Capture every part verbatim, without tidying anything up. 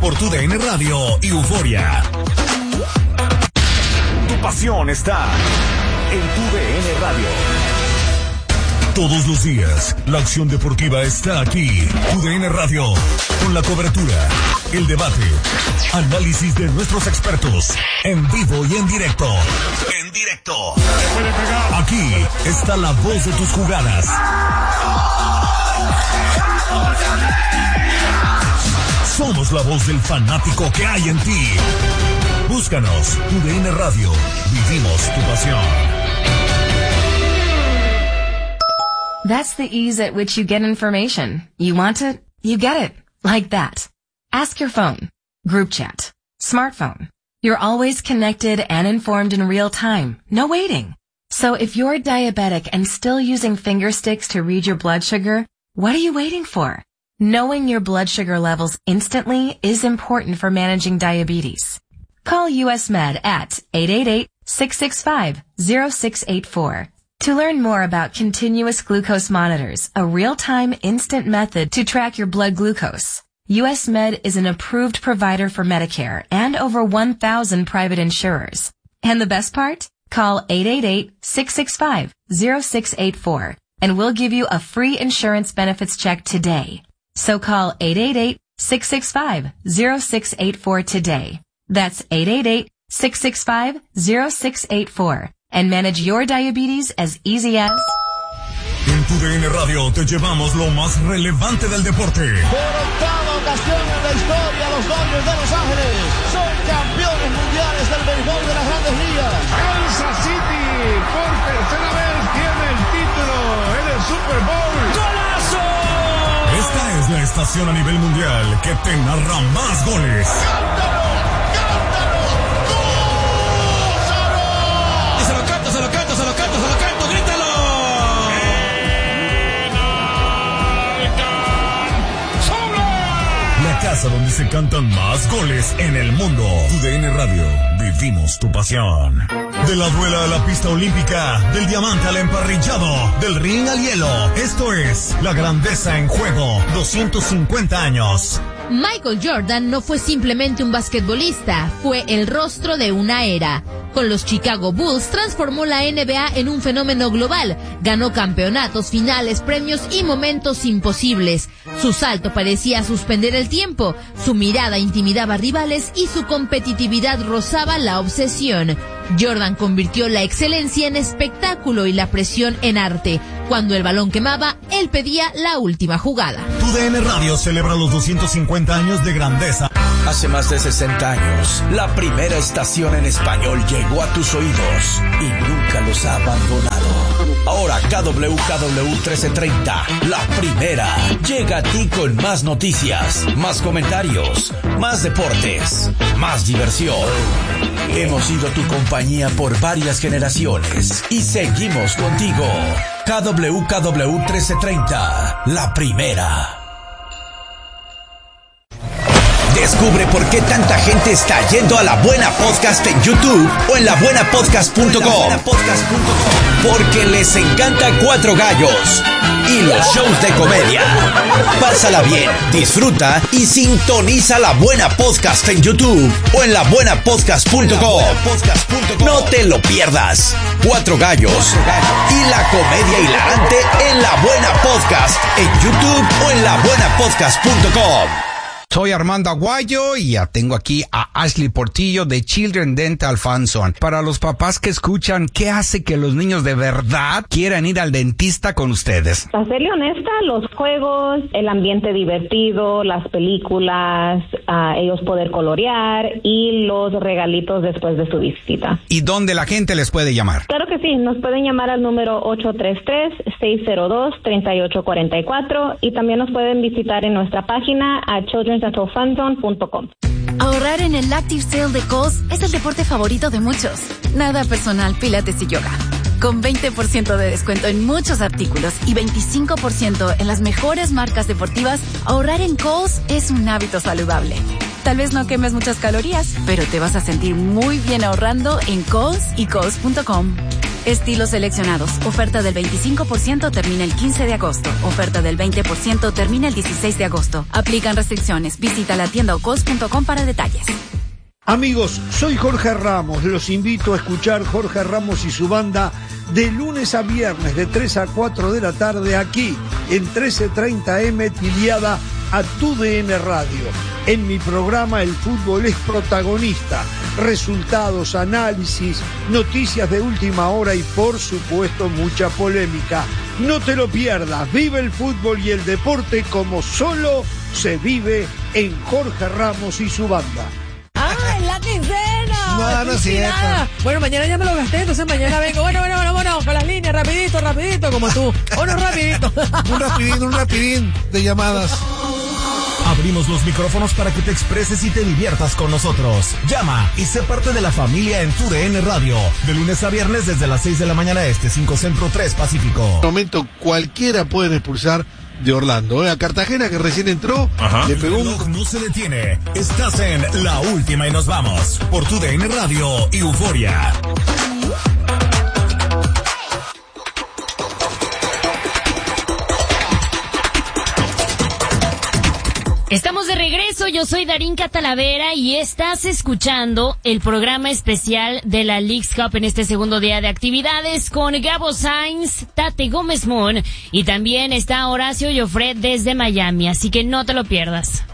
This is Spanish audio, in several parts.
por tu D N Radio y Euforia. Tu pasión está en tu D N Radio. Todos los días, la acción deportiva está aquí. Tu D N Radio, con la cobertura, el debate, análisis de nuestros expertos, en vivo y en directo. En directo. Aquí está la voz de tus jugadas. Somos la voz del fanático que hay en ti. Búscanos, Tu D N Radio. Vivimos tu pasión. That's the ease at which you get information. You want it, you get it. Like that. Ask your phone. Group chat. Smartphone. You're always connected and informed in real time. No waiting. So if you're diabetic and still using finger sticks to read your blood sugar, what are you waiting for? Knowing your blood sugar levels instantly is important for managing diabetes. Call U S Med at eight eight eight, six six five, zero six eight four. To learn more about continuous glucose monitors, a real-time instant method to track your blood glucose. U S Med is an approved provider for Medicare and over one thousand private insurers. And the best part? Call eight eight eight, six six five, zero six eight four and we'll give you a free insurance benefits check today. So call eight eight eight, six six five, zero six eight four today. That's eight eight eight, six six five, zero six eight four. And manage your diabetes as easy as... En tu D N Radio te llevamos lo más relevante del deporte. Por octava ocasión en la historia, los Dodgers de Los Ángeles son campeones mundiales del béisbol de las Grandes Ligas. Kansas City por tercera vez tiene el título en el Super Bowl. ¡Golazo! Esta es la estación a nivel mundial que te narra más goles. ¡Cántalo! ¡Cántalo! ¡Gózalo! Y se lo canto, se lo canto, se lo canto, se lo canto, grítalo. La casa donde se cantan más goles en el mundo. Tu D N Radio, vivimos tu pasión. De la duela a la pista olímpica, del diamante al emparrillado, del ring al hielo. Esto es La Grandeza en Juego, doscientos cincuenta años. Michael Jordan no fue simplemente un basquetbolista, fue el rostro de una era. Con los Chicago Bulls transformó la N B A en un fenómeno global, ganó campeonatos, finales, premios y momentos imposibles. Su salto parecía suspender el tiempo, su mirada intimidaba rivales y su competitividad rozaba la obsesión. Jordan convirtió la excelencia en espectáculo y la presión en arte. Cuando el balón quemaba, él pedía la última jugada. Tu D N Radio celebra los doscientos cincuenta años de grandeza. Hace más de sesenta años, la primera estación en español llegó a tus oídos y nunca los ha abandonado. Ahora K W K W trece treinta, la primera, llega a ti con más noticias, más comentarios, más deportes, más diversión. Hemos sido tu compañía por varias generaciones y seguimos contigo. K W K W trece treinta, la primera. Descubre por qué tanta gente está yendo a La Buena Podcast en YouTube o en la buena podcast punto com. Porque les encanta Cuatro Gallos y los shows de comedia. Pásala bien, disfruta y sintoniza La Buena Podcast en YouTube o en la buena podcast punto com. No te lo pierdas. Cuatro Gallos y la comedia hilarante en La Buena Podcast en YouTube o en la buena podcast punto com. Soy Armando Aguayo y ya tengo aquí a Ashley Portillo de Children Dental Fanzone. Para los papás que escuchan, ¿qué hace que los niños de verdad quieran ir al dentista con ustedes? Para serle honesta, los juegos, el ambiente divertido, las películas, uh, ellos poder colorear y los regalitos después de su visita. ¿Y dónde la gente les puede llamar? Claro que sí, nos pueden llamar al número ocho tres tres, seis cero dos, tres ocho cuatro cuatro y también nos pueden visitar en nuestra página a children dental fanzone punto com. Ahorrar en el Active Sale de Kohl's es el deporte favorito de muchos. Nada personal, pilates y yoga. Con veinte por ciento de descuento en muchos artículos y veinticinco por ciento en las mejores marcas deportivas, ahorrar en Kohl's es un hábito saludable. Tal vez no quemes muchas calorías, pero te vas a sentir muy bien ahorrando en Kohl's y Kohl's punto com. Estilos seleccionados. Oferta del veinticinco por ciento termina el quince de agosto. Oferta del veinte por ciento termina el dieciséis de agosto. Aplican restricciones. Visita la tienda ocos punto com para detalles. Amigos, soy Jorge Ramos. Los invito a escuchar Jorge Ramos y su banda de lunes a viernes de tres a cuatro de la tarde aquí en trece treinta eme tiliada a Tu D N Radio. En mi programa el fútbol es protagonista. Resultados, análisis, noticias de última hora y por supuesto mucha polémica. No te lo pierdas. Vive el fútbol y el deporte como solo se vive en Jorge Ramos y su banda. ¡Ah, es la quincena! No, no es cierto. Bueno, mañana ya me lo gasté, entonces mañana vengo. Bueno, bueno, bueno, bueno, con las líneas, rapidito, rapidito, como tú. Bueno, rapidito. Un rapidín, un rapidín de llamadas. Abrimos los micrófonos para que te expreses y te diviertas con nosotros. Llama y sé parte de la familia en Tu D N Radio. De lunes a viernes desde las seis de la mañana este, cinco Centro, tres Pacífico. En un momento cualquiera pueden expulsar de Orlando. ¿eh? A Cartagena, que recién entró, Ajá. le pegó El reloj no se detiene. Estás en La Última y nos vamos. Por Tu D N Radio y Euforia. Estamos de regreso, yo soy Darín Catalavera y estás escuchando el programa especial de la Leagues Cup en este segundo día de actividades con Gabo Sainz, Tate Gómez Mon y también está Horacio Joffre desde Miami, así que no te lo pierdas.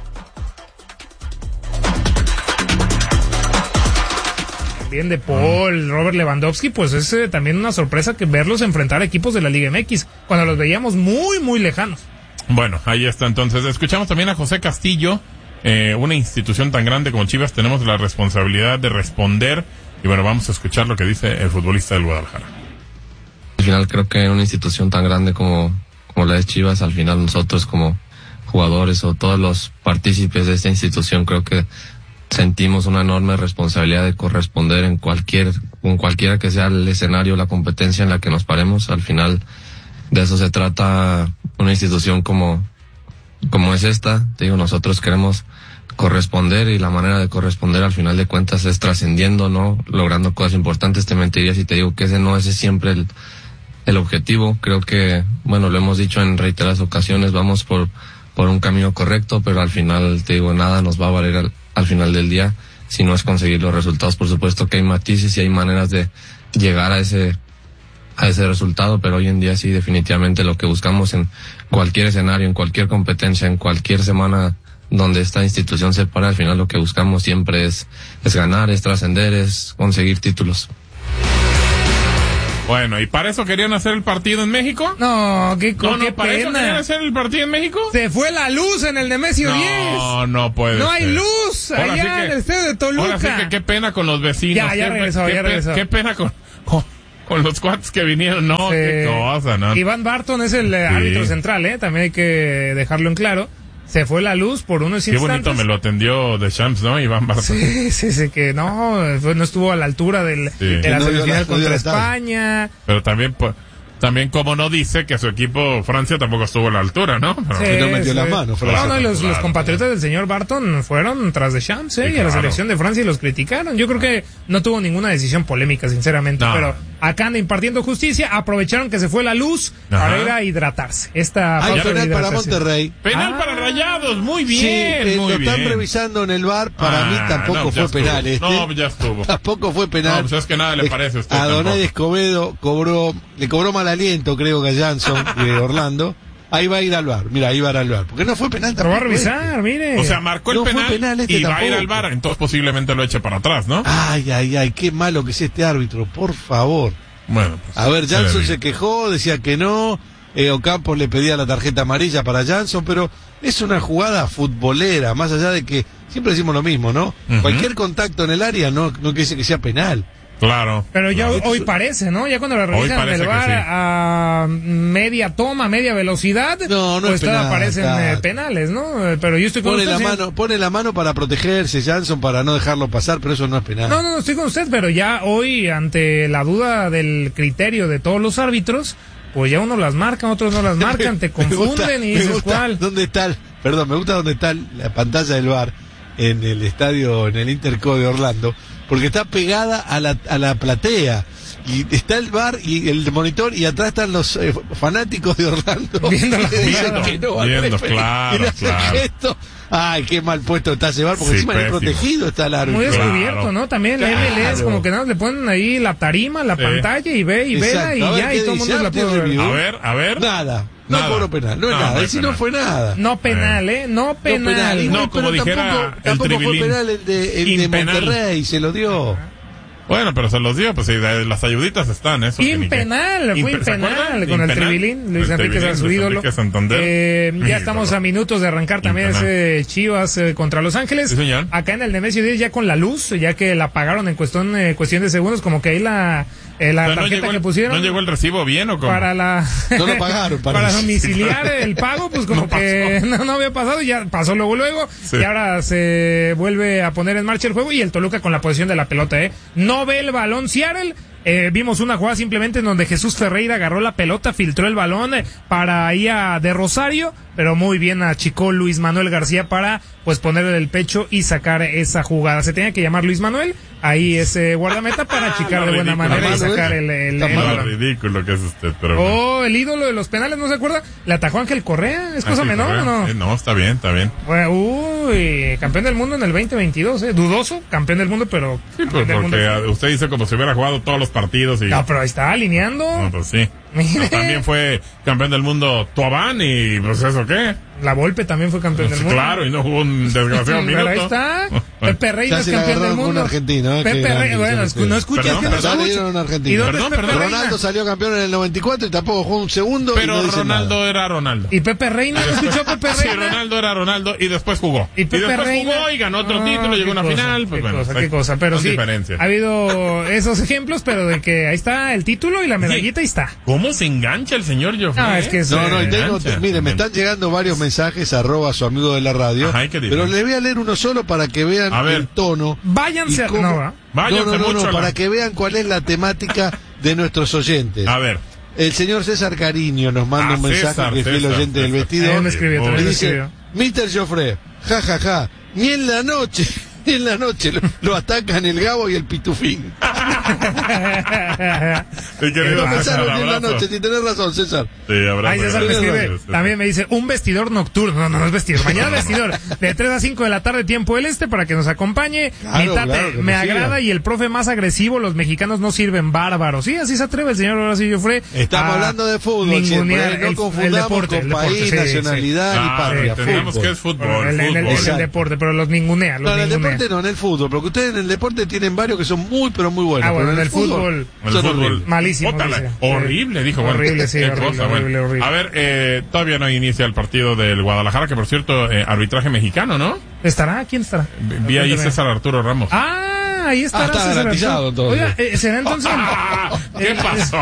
También de Paul, Robert Lewandowski, pues es eh, también una sorpresa que verlos enfrentar equipos de la Liga M X, cuando los veíamos muy, muy lejanos. Bueno, ahí está entonces. Escuchamos también a José Castillo. Eh, una institución tan grande como Chivas, tenemos la responsabilidad de responder. Y bueno, vamos a escuchar lo que dice el futbolista del Guadalajara. Al final creo que una institución tan grande como, como la de Chivas, al final nosotros como jugadores o todos los partícipes de esta institución, creo que sentimos una enorme responsabilidad de corresponder en cualquier, con cualquiera que sea el escenario, la competencia en la que nos paremos. Al final de eso se trata una institución como, como es esta. Te digo, nosotros queremos corresponder y la manera de corresponder al final de cuentas es trascendiendo, ¿no? Logrando cosas importantes. Te mentiría si te digo que ese no ese es siempre el, el objetivo. Creo que, bueno, lo hemos dicho en reiteradas ocasiones, vamos por, por un camino correcto, pero al final, te digo, nada nos va a valer al, al final del día si no es conseguir los resultados. Por supuesto que hay matices y hay maneras de llegar a ese a ese resultado, pero hoy en día sí, definitivamente lo que buscamos en cualquier escenario, en cualquier competencia, en cualquier semana donde esta institución se para, al final lo que buscamos siempre es, es ganar, es trascender, es conseguir títulos. Bueno, ¿y para eso querían hacer el partido en México? No, qué, no, no, qué ¿para pena. eso querían hacer el partido en México? Se fue la luz en el Nemesio diez. No, no puede No ser. hay luz allá Ahora sí que, en el estadio de Toluca. Ahora sí que qué pena con los vecinos. Ya, ya qué, regresó, qué, ya regresó. Qué pena con... con Con los cuates que vinieron, no, sí. Qué cosa, ¿no? Iván Barton es el sí. árbitro central, ¿eh? También hay que dejarlo en claro. Se fue la luz por unos Qué instantes. Qué bonito me lo atendió de Champs, ¿no? Iván Barton. Sí, sí, sí, que no, no estuvo a la altura del, sí. de la no semifinal contra España. Pero también... También como no dice que su equipo Francia tampoco estuvo a la altura, ¿no? Pero sí, no metió sí. las manos. Francia, no, no, y los, claro, los compatriotas claro. del señor Barton fueron tras de Champs, ¿eh? Sí, y a la claro. selección de Francia y los criticaron. Yo creo que no tuvo ninguna decisión polémica, sinceramente, no. Pero acá anda impartiendo justicia, aprovecharon que se fue la luz Ajá. para ir a hidratarse. Esta Hay penal para Monterrey. Penal ah. para Rayados, muy bien. Sí, eh, muy lo bien. Están revisando en el V A R, para ah, mí tampoco no, fue estuvo. penal este. No, ya estuvo. Tampoco fue penal. No, pues es que nada le parece a usted. Adonai Escobedo cobró, le cobró mal aliento, creo que a Jansson de Orlando. Ahí va a ir al V A R, mira, ahí va a ir al V A R, porque no fue penal tampoco. Lo va a revisar, este. mire. O sea, marcó el no penal, penal este y tampoco. va a ir al V A R, entonces posiblemente lo eche para atrás, ¿no? Ay, ay, ay, qué malo que es este árbitro, por favor. Bueno, pues, a ver, Jansson se, se quejó, decía que no, eh, Ocampos le pedía la tarjeta amarilla para Jansson, pero es una jugada futbolera, más allá de que siempre decimos lo mismo, ¿no? Uh-huh. Cualquier contacto en el área no, no quiere decir que sea penal. Claro. Pero ya claro. hoy, hoy parece, ¿no? Ya cuando la revisan en el V A R sí. a media toma, media velocidad, no, no pues penal, todavía aparecen eh, penales, ¿no? Pero yo estoy con pone usted. La mano, pone la mano para protegerse, Jansson, para no dejarlo pasar, pero eso no es penal. No, no, no, estoy con usted, pero ya hoy, ante la duda del criterio de todos los árbitros, pues ya uno las marca, otros no las marcan, te confunden gusta, y dices gusta, cuál. ¿Dónde está el, perdón, me gusta dónde está la pantalla del V A R en el estadio, en el Interco de Orlando, porque está pegada a la, a la platea. y está el bar y el monitor y atrás están los eh, fanáticos de Orlando viendo la jugada, no viendo, claro, claro. Esto. Ay, qué mal puesto está ese bar, porque Sí, encima es pésimo. protegido está el árbitro. Muy descubierto, Claro. ¿no? También la Claro. M L S, como que nada, le ponen ahí la tarima, la Sí. pantalla y ve y Exacto. vela y A ver ya, qué y todo el dice, mundo la Arte puede ver. Review. A ver, a ver. Nada, no Nada. cobro penal, no es No, nada, no y es si no penal. fue nada. No penal, ¿eh? No penal. Y No, pero como dijera tampoco, el tampoco fue Tribilín. penal el de, el de Impenal. Monterrey, se lo dio. Bueno, pero se los dio, pues sí, de- las ayuditas están, eso. que ni Impenal, qué. fue Impe- ¿se impenal acuerdan? con el Impenal. Tribilín, Luis El Enrique Tribilín, su Luis ídolo. Enrique Santander. Eh, Mi ya estamos ídolo. a minutos de arrancar también Impenal. ese Chivas eh, contra Los Ángeles. Sí, señor. Acá en el Nemesio diez ya con la luz, ya que la pagaron en cuestión, eh, cuestión de segundos, como que ahí la, eh, la O sea, no, tarjeta llegó que el, pusieron. ¿No llegó el recibo bien o cómo? Para la No lo pagaron, para parece. domiciliar el pago, pues como No que no, no había pasado, ya pasó luego luego, Sí. y ahora se vuelve a poner en marcha el juego y el Toluca con la posición de la pelota, eh. No ve el balón Seattle. Eh, vimos una jugada simplemente en donde Jesús Ferreira agarró la pelota, filtró el balón eh, para ir a de Rosario, pero muy bien achicó Luis Manuel García para pues ponerle el pecho y sacar esa jugada. Se tenía que llamar Luis Manuel, ahí ese guardameta para achicar de buena ridículo. manera y Está malo, sacar ¿eh? el, el, Está el Lo balón. ridículo que es usted, pero... Oh, el ídolo de los penales, ¿no se acuerda? Le atajó Ángel Correa, es cosa Ah, sí, menor, Correa. ¿o no? Eh, no, está bien, está bien. Bueno, uy, campeón del mundo en el veinte veintidós, ¿eh? Dudoso, campeón del mundo, pero... Sí, campeón pues del porque mundo. ah, usted dice como si hubiera jugado todos los partidos y... No, pero ahí está alineando. No, pues sí. Pero también fue campeón del mundo Tuabán y pues eso qué. La Volpe también fue campeón del Pues, mundo. claro, y no jugó un desgraciado minuto. Pero ahí está. Pepe Reina Ya es se la campeón del agarraron con mundo. un argentino, ¿eh? Pepe Qué Reina, grande, bueno, sí, sí. no escuchas Perdón, que no Ya le dieron escuchas. un argentino. ¿Y dónde Perdón, es Pepe perdón. Reina? Ronaldo salió campeón en el noventa y cuatro y tampoco jugó un segundo. y Pero no dice Ronaldo nada. era Ronaldo. ¿Y Pepe Reina? ¿No escuchó Pepe Sí, Reina? Ronaldo era Ronaldo y después jugó. Y Pepe después Reina jugó y ganó otro Ah, título, llegó a una qué cosa, final. Pues qué bueno, cosa, hay- qué cosa. Pero son sí, diferencias. ha habido esos ejemplos, pero de que ahí está el título y la medallita, ahí está. ¿Cómo se engancha el señor Joffrey? Ah, es que es- No, no, y Se tengo, engancha. mire, me están llegando varios mensajes, arroba su amigo de la radio, Ajá, ¿y qué dice? pero le voy a leer uno solo para que vean A ver. el tono. Váyanse y a... cómo- No, ¿va? Váyanse no, no, no, mucho no, a la- para que vean cuál es la temática de nuestros oyentes. A ver. El señor César Cariño nos manda Ah, un mensaje César, que es fiel César, oyente del César. vestido. Ahí me escribió, y también me dice, escribió. mister Joffre, ja, ja, ja, ni en la noche, ni en la noche lo, lo atacan el Gabo y el Pitufín. Mi querido No César, pensaron ni en la abrazo. noche, si tenés razón, César. Sí, abrazo. Ahí César me gracias, escribe, César. también me dice, un vestidor nocturno, no, no, no es vestidor, mañana vestidor, de tres a cinco de la tarde, tiempo del este, para que nos acompañe. Claro, Mi tate, claro, que me nos agrada siga. y el profe más agresivo, los mexicanos no sirven bárbaros. Sí, así se atreve el señor Horacio Joffre. Estamos a hablando de fútbol siempre, ningunear ¿eh? No el- confundamos el deporte, con el deporte, país, sí, nacionalidad Ah, y patria. entendemos fútbol. que es sí. fútbol. En, en el, en el fútbol. deporte, pero los ningunea, los No, en el ningunea. deporte no, en el fútbol, porque ustedes en el deporte tienen varios que son muy, pero muy buenos. Ah, bueno, pero en el fútbol. El son fútbol. horribles. Malísimo, Ótala. dice. Horrible, dijo. Bueno, Horrible, sí, qué horrible, cosa, bueno. horrible, horrible. A ver, eh, todavía no inicia el partido del Guadalajara, que por cierto, eh, arbitraje mexicano, ¿no? ¿Estará? ¿Quién estará? Vi ahí Cuéntame. César Arturo Ramos. Ah, ahí estará Ah, está César garantizado, Arturo. entonces. Oiga, eh, ¿será entonces? ¿Qué pasó?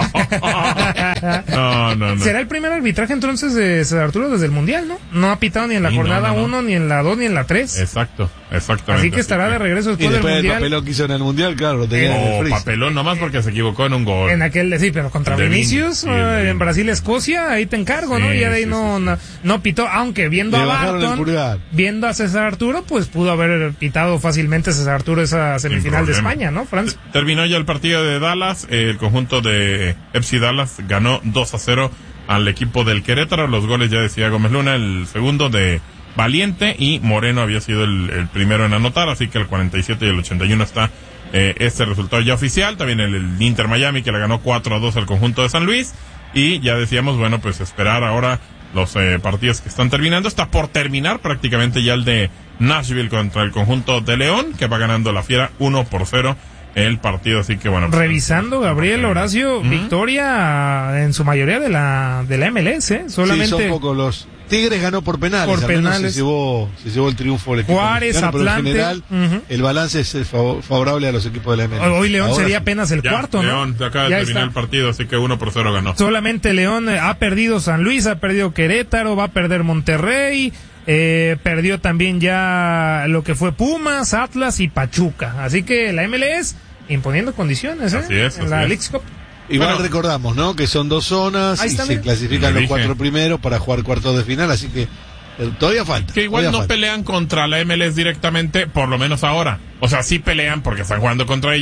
No, no, no. ¿Será el primer arbitraje entonces de César Arturo desde el Mundial, no? No ha pitado ni en la Sí, no, jornada no, no. uno, ni en la dos, ni en la tres. Exacto, exactamente. Así que estará de regreso Y después del después del Mundial. papelón que hizo en el Mundial, claro, lo tenía en el Oh, freezer. papelón nomás porque se equivocó en un gol. En aquel, sí, pero contra El de Vini, Vinicius, sí, el de eh, Vini. en Brasil, Escocia, ahí te encargo, ¿no? Sí, Y ya de ahí sí, no, sí, sí. no, no pitó, aunque viendo Le a bajaron el Barton, pulgar. viendo a César Arturo, pues pudo haber pitado fácilmente César Arturo esa semifinal de problema. España, ¿no? Francia. Terminó ya el partido de Dallas. eh, el conjunto de F C Dallas ganó dos a cero al equipo del Querétaro. Los goles ya decía Gómez Luna, el segundo de Valiente, y Moreno había sido el, el primero en anotar, así que el cuarenta y siete y el ochenta y uno está eh, este resultado ya oficial. También el, el Inter Miami, que le ganó cuatro a dos al conjunto de San Luis. Y ya decíamos, bueno, pues esperar ahora los eh, partidos que están terminando. Está por terminar prácticamente ya el de Nashville contra el conjunto de León, que va ganando la Fiera uno por cero el partido, así que bueno. Pues, Revisando, Gabriel, Horacio, Ujú. victoria en su mayoría de la de la M L S, ¿eh? Solamente Sí, son pocos los... Tigres ganó por penales, Por al menos penales. se llevó, se llevó el triunfo el equipo Juárez, mexicano, pero en Atlante. general Ujú. el balance es eh, fav- favorable a los equipos de la M L S. Hoy León Ahora sería sí. apenas el ya, cuarto, ¿no? León acaba de Ya terminar está. el partido, así que uno por cero ganó. Solamente León eh, ha perdido San Luis, ha perdido Querétaro, va a perder Monterrey, eh, perdió también ya lo que fue Pumas, Atlas y Pachuca. Así que la M L S imponiendo condiciones, ¿eh? Así es, en así la es. Leagues Cup. Igual Bueno. recordamos, ¿no? Que son dos zonas Ahí y está, se mira. clasifican Le los dije. cuatro primeros para jugar cuartos de final, así que eh, todavía falta. Que igual todavía no falta. pelean contra la M L S directamente, por lo menos ahora. O sea, sí pelean porque están jugando contra ellos,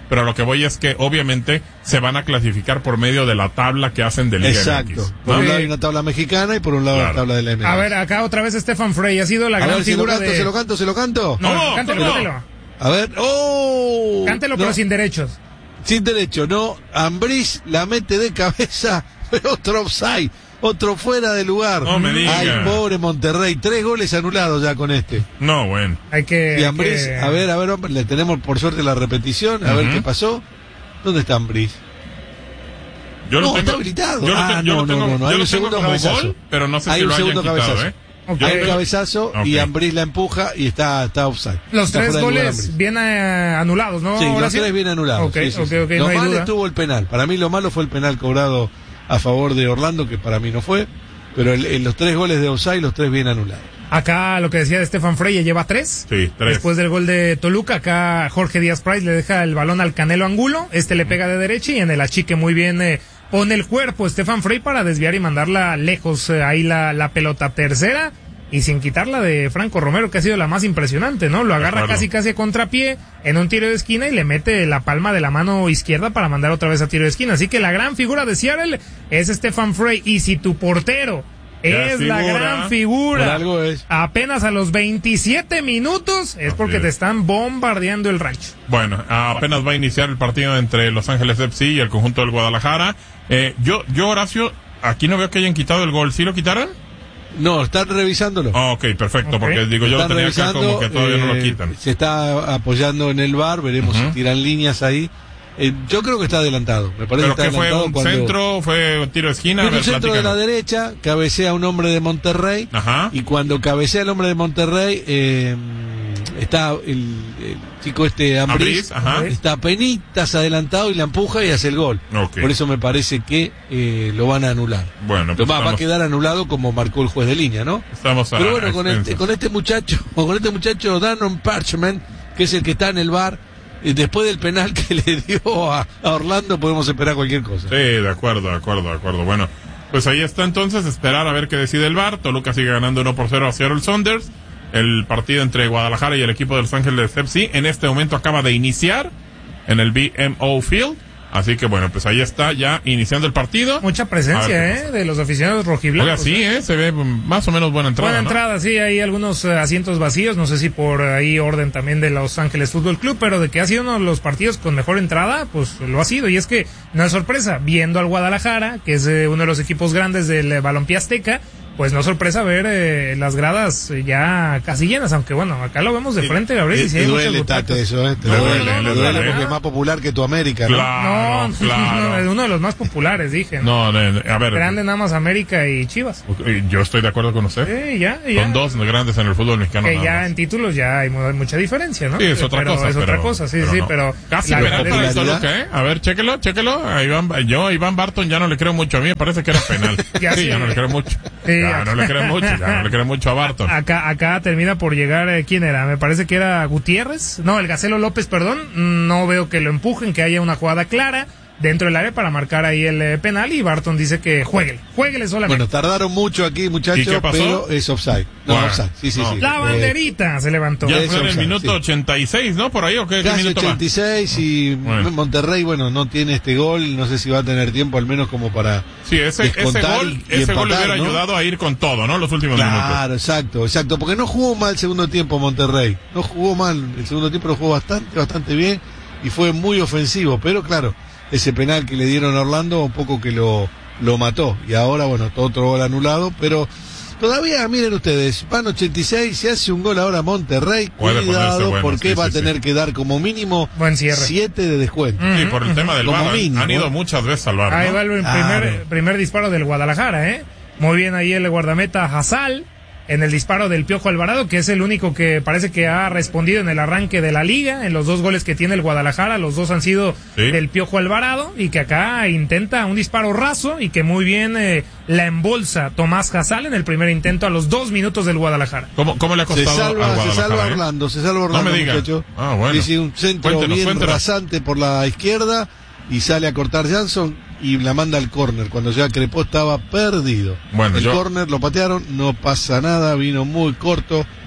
pero lo que voy es que obviamente se van a clasificar por medio de la tabla que hacen de Liga Exacto. M X, ¿no? Por un lado hay una tabla mexicana y por un lado Claro. la tabla de la M X. A ver, acá otra vez Stefan Frey ha sido la A gran ver, si lo figura canto, de... se lo canto, se lo canto. No, No, cántelo, no. cántelo. A ver, ¡oh! Cántelo, No, pero sin derechos. sin derecho, no. Ambriz la mete de cabeza, pero otro offside, otro fuera de lugar. No me diga. Ay, pobre Monterrey, tres goles anulados ya con este. No, bueno. Hay que... Y hay Ambriz, que- a ver, a ver, hombre, le tenemos por suerte la repetición, a ver Ujú. qué pasó. ¿Dónde está Ambriz? Yo No, lo tengo, está habilitado. Yo lo, Ah, te- yo no, lo tengo, no, no, yo hay lo un tengo segundo como cabezazo. gol, pero no sé Hay si un lo hayan segundo quitado, cabezazo. ¿eh? Ok. Yo Hay un tengo- cabezazo y Ok. Ambriz la empuja y está, está offside. Los Está tres fuera de lugar goles Ambriz. bien eh, anulados, ¿no? Sí, los Horacio? tres bien anulados. Ok, sí, sí, ok, sí. ok, Lo no hay mal duda. estuvo el penal. Para mí lo malo fue el penal cobrado a favor de Orlando, que para mí no fue. Pero el- el- los tres goles de offside, los tres bien anulados. Acá lo que decía de Stefan Frey, lleva tres. Sí, tres. Después del gol de Toluca, acá Jorge Díaz Price le deja el balón al Canelo Angulo. Este le pega de derecha y en el achique muy bien eh, pone el cuerpo Stefan Frey para desviar y mandarla lejos. eh, ahí la, la pelota tercera y sin quitarla de Franco Romero, que ha sido la más impresionante, ¿no? Lo agarra acuerdo. casi casi a contrapié en un tiro de esquina y le mete la palma de la mano izquierda para mandar otra vez a tiro de esquina. Así que la gran figura de Seattle es Stefan Frey. Y si tu portero Ya es la figura. gran Por figura, algo es. apenas a los veintisiete minutos, es porque es. te están bombardeando el rancho. Bueno, apenas va a iniciar el partido entre Los Ángeles F C y el conjunto del Guadalajara. Eh, yo, yo, Horacio, aquí no veo que hayan quitado el gol. ¿Sí lo quitaron? No, están revisándolo. Ah, ok, perfecto, Ok. porque digo, yo lo Están tenía acá como que todavía no lo eh, quitan. Se está apoyando en el V A R, veremos Ujú. si tiran líneas ahí. Eh, yo creo que está adelantado. Me parece ¿Pero que que está fue adelantado un cuando... centro? ¿Fue un tiro de esquina? A Viene ver, un centro de la platícanos. derecha, cabecea un hombre de Monterrey. Ajá. Y cuando cabecea el hombre de Monterrey, eh, está el, el chico este Ambriz, Ambriz, ajá. está apenitas adelantado y la empuja y hace el gol. Ok. Por eso me parece que eh, lo van a anular. Bueno, Lo pues va, va a estamos, quedar anulado como marcó el juez de línea, ¿no? estamos a Pero bueno, con expensas. este, con este muchacho, con este muchacho Danon Parchment, que es el que está en el V A R, eh, después del penal que le dio a, a Orlando, podemos esperar cualquier cosa. Sí, de acuerdo, de acuerdo, de acuerdo. Bueno, pues ahí está entonces, esperar a ver qué decide el V A R. Toluca sigue ganando uno por cero a Seattle Sounders. El partido entre Guadalajara y el equipo de Los Ángeles F C en este momento acaba de iniciar en el B M O Field. Así que bueno, pues ahí está ya iniciando el partido. Mucha A ver presencia, qué ¿eh? De los aficionados rojiblancos. Oiga, sí, eh, se ve más o menos buena entrada, Buena ¿no? entrada, sí, hay algunos eh, asientos vacíos, no sé si por ahí orden también de Los Ángeles Fútbol Club, pero de que ha sido uno de los partidos con mejor entrada, pues lo ha sido, y es que no es sorpresa, viendo al Guadalajara, que es eh, uno de los equipos grandes del eh, balompié azteca, pues no es sorpresa ver eh, las gradas eh, ya casi llenas, aunque bueno, acá lo vemos de frente, Gabriel, y Eh, sí hay te muchas duele, butacas. Tate, eso, ¿eh? Te No, duele, no, no, te duele no, porque no. es más popular que tu América, ¿no? Claro, No, claro. no, es uno de los más populares, dije, No, ¿no? no, a ver. Grande nada más América y Chivas. Yo estoy de acuerdo con usted. Sí, ya, ya. Son dos grandes en el fútbol mexicano. Que nada ya más. en títulos ya hay mu- mucha diferencia, ¿no? Sí, es otra pero cosa. Es otra pero- cosa, sí, pero sí, no. pero... Casi la penal para el popularidad. Toluca, ¿eh? A ver, chéquelo, chéquelo. A Iván, yo a Iván Barton ya no le creo mucho. A mí me parece que era penal. Ya sí, sí. ya no le creo mucho. Sí, ya acá- no le creo mucho, ya no le creo mucho a Barton. Acá, acá termina por llegar, eh, ¿quién era? Me parece que era Gutiérrez. No, el Gacelo López, perdón. No veo que lo empujen, que haya una jugada clara dentro del área para marcar ahí el eh, penal, y Barton dice que jueguele, jueguele solamente. Bueno, tardaron mucho aquí, muchachos, ¿Y qué pasó? pero es offside. No, Bueno, offside, sí, sí, no. sí. La Eh, banderita se levantó. Ya Eso, fue en el offside, minuto sí. ochenta y seis, ¿no? Por ahí, ¿o qué, qué Casi minuto va? ochenta y seis y Bueno. Monterrey, bueno, no tiene este gol, no sé si va a tener tiempo al menos como para Sí, ese, ese descontar gol, y- y ese gol le empatar, hubiera ¿no? ayudado a ir con todo, ¿no? Los últimos minutos. Claro, exacto, exacto, porque no jugó mal el segundo tiempo Monterrey, no jugó mal, el segundo tiempo lo jugó bastante, bastante bien y fue muy ofensivo, pero claro, ese penal que le dieron a Orlando un poco que lo, lo mató, y ahora bueno, todo otro gol anulado, pero todavía, miren ustedes, van ochenta y seis, se hace un gol ahora Monterrey, Puede ponerse cuidado, bueno, porque sí, va sí, a tener sí. que dar como mínimo Buen cierre. siete de descuento. Sí, por el tema del Como V A R. mínimo, Han ido ¿eh? muchas veces al V A R, Ahí ¿no? va el primer, Claro. primer disparo del Guadalajara, ¿eh? Muy bien ahí el guardameta Hazal en el disparo del Piojo Alvarado, que es el único que parece que ha respondido en el arranque de la liga, en los dos goles que tiene el Guadalajara, los dos han sido Sí. del Piojo Alvarado, y que acá intenta un disparo raso y que muy bien eh, la embolsa Tomás Hazal en el primer intento a los dos minutos del Guadalajara. ¿Cómo, cómo le ha Se costado al salva, se Guadalajara, salva eh? Orlando, se salva Orlando, No me diga. muchacho. Ah, bueno. Sí, sí, un centro Cuéntenos, bien cuéntenos. rasante por la izquierda y sale a cortar Jansson y la manda al córner cuando ya Crepó estaba perdido. Bueno, el yo- córner lo patearon, no pasa nada, vino muy corto.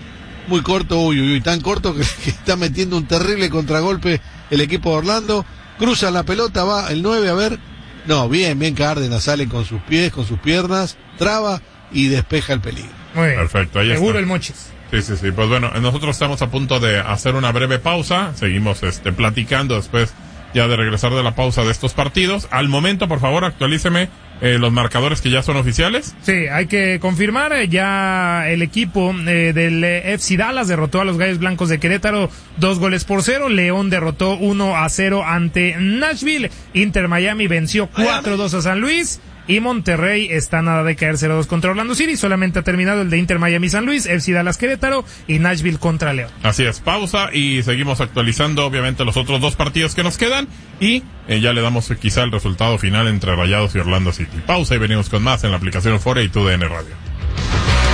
muy corto, uy, uy, uy, tan corto que, que está metiendo un terrible contragolpe el equipo de Orlando. Cruza la pelota, va el nueve, a ver. No, bien, bien Cárdenas, sale con sus pies, con sus piernas, traba y despeja el peligro. Muy bien. Perfecto, ahí Seguro está. el Mochis. Sí, sí, sí. Pues bueno, nosotros estamos a punto de hacer una breve pausa. Seguimos este platicando después ya de regresar de la pausa de estos partidos. Al momento, por favor, actualíceme eh, los marcadores que ya son oficiales. Sí, hay que confirmar, eh, ya el equipo eh, del eh, F C Dallas derrotó a los Gallos Blancos de Querétaro dos goles por cero. León derrotó uno a cero ante Nashville. Inter Miami venció cuatro dos a San Luis. Y Monterrey está nada de caer cero dos contra Orlando City. Solamente ha terminado el de Inter Miami San Luis, F C Dallas Querétaro y Nashville contra León. Así es, pausa y seguimos actualizando obviamente los otros dos partidos que nos quedan y eh, ya le damos eh, quizá el resultado final entre Rayados y Orlando City. Pausa y venimos con más en la aplicación Euphoria y tu D N Radio.